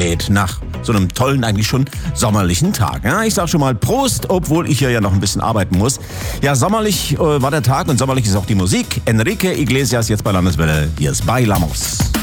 geht nach so einem tollen, eigentlich schon sommerlichen Tag. Ja, ich sag schon mal Prost, obwohl ich hier ja noch ein bisschen arbeiten muss. Ja, sommerlich war der Tag und sommerlich ist auch die Musik. Enrique Iglesias jetzt bei Landeswelle. Hier ist Bailamos.